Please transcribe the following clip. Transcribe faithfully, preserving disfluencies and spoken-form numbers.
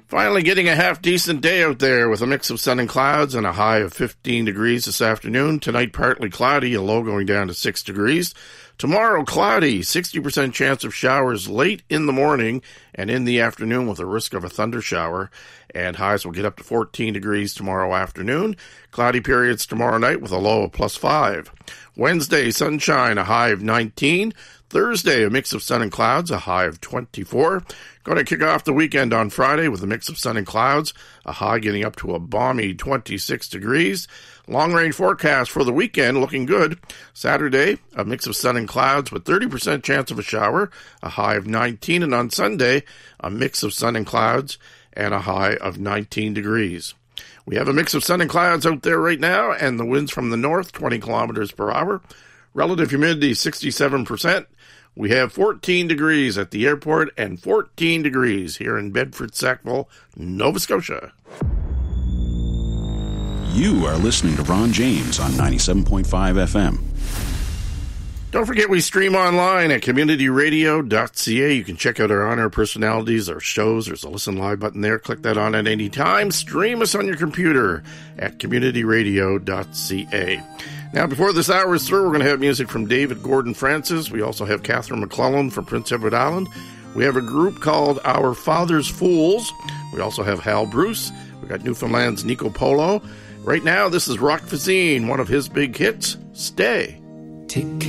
Finally getting a half-decent day out there with a mix of sun and clouds and a high of fifteen degrees this afternoon. Tonight, partly cloudy, a low going down to six degrees. Tomorrow, cloudy, sixty percent chance of showers late in the morning and in the afternoon with a risk of a thunder shower. And highs will get up to fourteen degrees tomorrow afternoon. Cloudy periods tomorrow night with a low of plus five. Wednesday, sunshine, a high of nineteen. Thursday, a mix of sun and clouds, a high of twenty-four. Going to kick off the weekend on Friday with a mix of sun and clouds, a high getting up to a balmy twenty-six degrees. Long-range forecast for the weekend looking good. Saturday, a mix of sun and clouds with thirty percent chance of a shower, a high of nineteen. And on Sunday, a mix of sun and clouds and a high of nineteen degrees. We have a mix of sun and clouds out there right now, and the winds from the north, twenty kilometers per hour. Relative humidity, sixty-seven percent. We have fourteen degrees at the airport and fourteen degrees here in Bedford, Sackville, Nova Scotia. You are listening to Ron James on ninety-seven point five F M. Don't forget we stream online at community radio dot c a. You can check out our on-air personalities, our shows. There's a listen live button there. Click that on at any time. Stream us on your computer at community radio dot c a. Now, before this hour is through, we're going to have music from David Gordon Francis. We also have Catherine McClellan from Prince Edward Island. We have a group called Our Father's Fools. We also have Hal Bruce. We got Newfoundland's Nico Polo. Right now, this is Rock Voisine, one of his big hits, Stay. Take